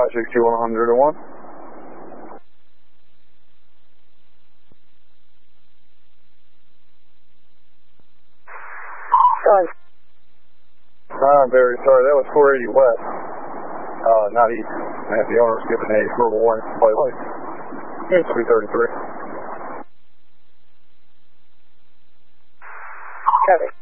562-101. Sorry. I'm very sorry, that was 480 west. Not east. I have the owner's given a verbal warning to play light. It's 333. Copy.